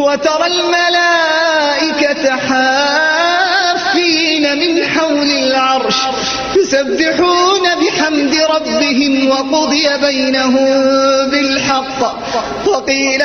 وترى الملائكة حافين من حول العرش يسبحون بحمد ربهم وقضي بينهم بالحق وقيل